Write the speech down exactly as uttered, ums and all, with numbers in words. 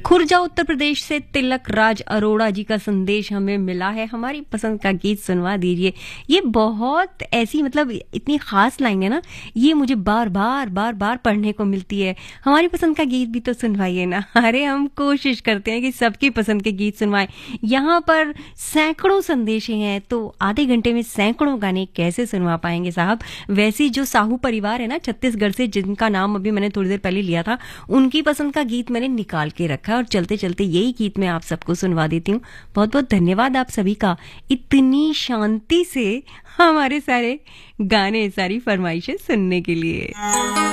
खुर्जा उत्तर प्रदेश से तिलक राज अरोड़ा जी का संदेश हमें मिला है, हमारी पसंद का गीत सुनवा दीजिए। ये बहुत ऐसी मतलब इतनी खास लाइन है ना, ये मुझे बार बार बार बार पढ़ने को मिलती है। हमारी पसंद का गीत भी तो सुनवाइए ना। अरे हम कोशिश करते हैं कि सबकी पसंद के गीत सुनवाएं। यहाँ पर सैकड़ों संदेश हैं तो आधे घंटे में सैकड़ों गाने कैसे सुनवा पाएंगे साहब। वैसे जो साहू परिवार है ना छत्तीसगढ़ से, जिनका नाम अभी मैंने थोड़ी देर पहले लिया था, उनकी पसंद का गीत मैंने निकाल के रखा और चलते चलते यही गीत मैं आप सबको सुनवा देती हूँ। बहुत बहुत धन्यवाद आप सभी का, इतनी शांति से हमारे सारे गाने, सारी फरमाइशें सुनने के लिए।